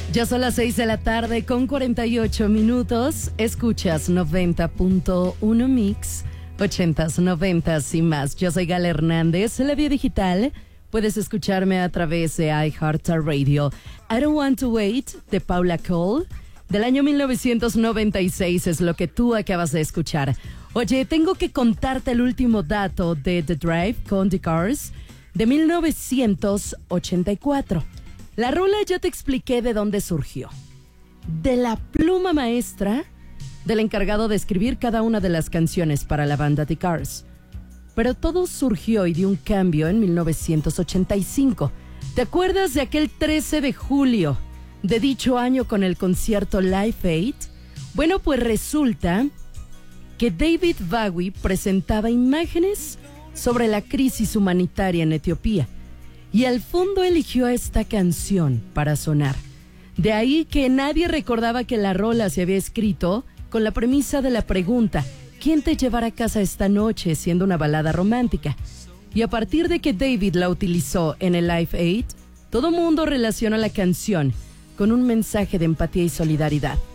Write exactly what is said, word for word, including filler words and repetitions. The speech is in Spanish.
Ya son las seis de la tarde con cuarenta y ocho minutos. Escuchas noventa punto uno Mix, ochentas, noventas y más. Yo soy Gala Hernández, la vía digital. Puedes escucharme a través de iHeartRadio. I Don't Want to Wait, de Paula Cole, del año mil novecientos noventa y seis, es lo que tú acabas de escuchar. Oye, tengo que contarte el último dato de The Drive con The Cars, de mil novecientos ochenta y cuatro. La rola ya te expliqué de dónde surgió. De la pluma maestra del encargado de escribir cada una de las canciones para la banda The Cars. Pero todo surgió y dio un cambio en mil novecientos ochenta y cinco. ¿Te acuerdas de aquel trece de julio de dicho año con el concierto Live Aid? Bueno, pues resulta que David Bowie presentaba imágenes sobre la crisis humanitaria en Etiopía. Y al fondo eligió esta canción para sonar. De ahí que nadie recordaba que la rola se había escrito con la premisa de la pregunta: ¿quién te llevará a casa esta noche?, siendo una balada romántica. Y a partir de que David la utilizó en el Live Aid, todo mundo relaciona la canción con un mensaje de empatía y solidaridad.